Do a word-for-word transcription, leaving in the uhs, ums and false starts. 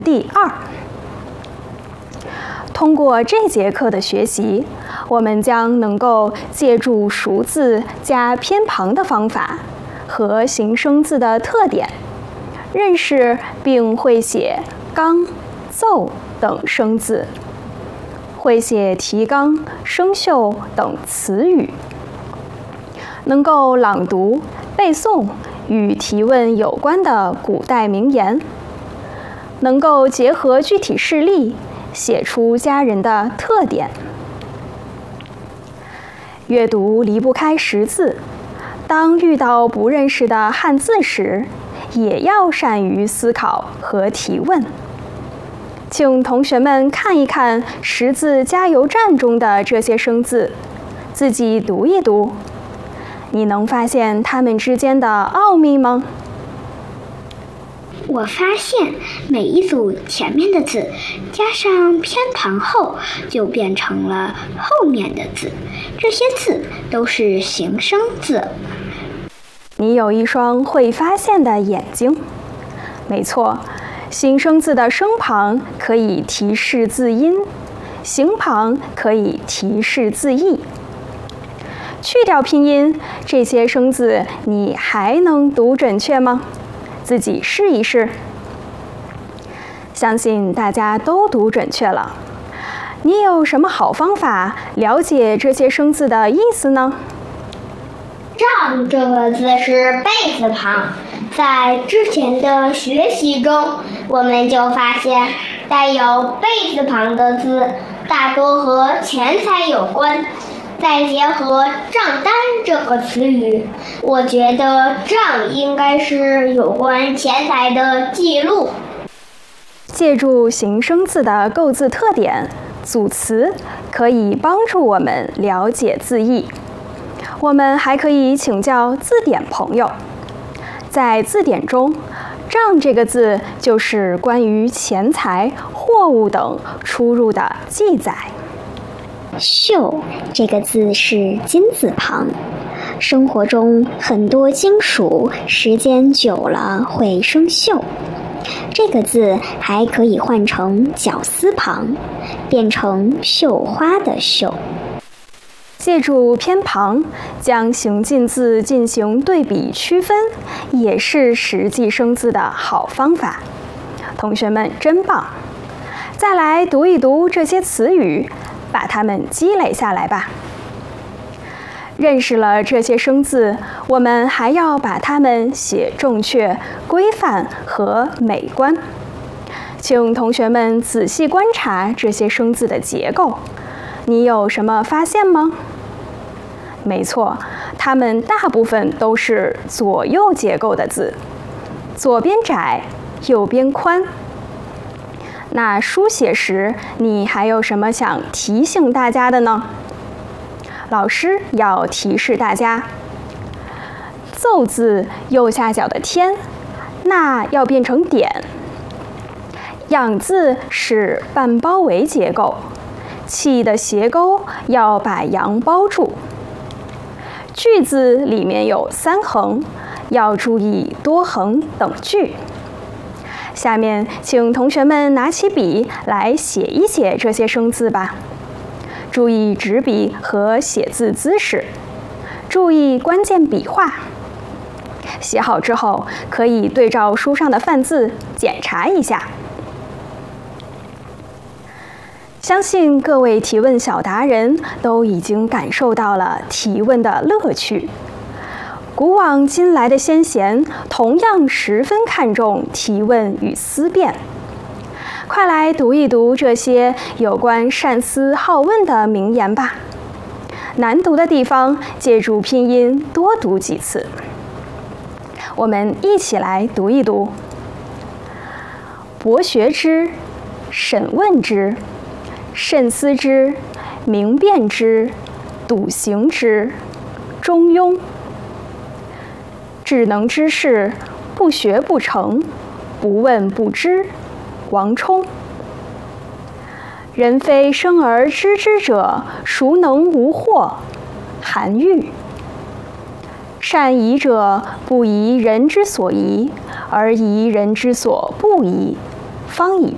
第二。通过这节课的学习，我们将能够借助熟字加偏旁的方法和形声字的特点，认识并会写刚、奏等声字，会写提纲、生锈等词语，能够朗读、背诵与提问有关的古代名言，能够结合具体事例写出家人的特点。阅读离不开识字，当遇到不认识的汉字时，也要善于思考和提问。请同学们看一看识字加油站中的这些生字，自己读一读，你能发现它们之间的奥秘吗？ 我发现每一组前面的字加上偏旁后，就变成了后面的字，这些字都是形声字。 你有一双会发现的眼睛。没错，形声字的声旁可以提示字音，形旁可以提示字义。去掉拼音，这些生字你还能读准确吗？自己试一试。相信大家都读准确了。你有什么好方法了解这些生字的意思呢？ 丈这个字是贝字旁，在之前的学习中，我们就发现带有贝字旁的字大多和钱财有关。再结合账单这个词语，我觉得账应该是有关钱财的记录。 借助形声字的构字特点，组词可以帮助我们了解字义。我们还可以请教字典朋友。在字典中，账这个字就是关于钱财、货物等出入的记载。 锈这个字是金字旁，生活中很多金属时间久了会生锈，这个字还可以换成绞丝旁，变成绣花的绣。 借助偏旁将形近字进行对比区分，也是实际生字的好方法。同学们真棒！再来读一读这些词语，把它们积累下来吧。认识了这些生字，我们还要把它们写正确、规范和美观。请同学们仔细观察这些生字的结构，你有什么发现吗？没错，它们大部分都是左右结构的字，左边窄，右边宽。那书写时，你还有什么想提醒大家的呢？老师要提示大家，奏字右下角的天，那要变成点。养字是半包围结构，气的斜钩要把阳包住。句字里面有三横，要注意多横等句。下面请同学们拿起笔来写一写这些生字吧。注意执笔和写字姿势，注意关键笔画。写好之后，可以对照书上的范字检查一下。相信各位提问小达人都已经感受到了提问的乐趣。古往今来的先贤同样十分看重提问与思辨。快来读一读这些有关善思好问的名言吧。难读的地方，借助拼音多读几次。我们一起来读一读：博学之，审问之，慎思之，明辨之，笃行之，中庸。智能之士，不学不成，不问不知。王充。人非生而知之者，孰能无惑？韩愈。善疑者，不疑人之所疑，而疑人之所不疑，方以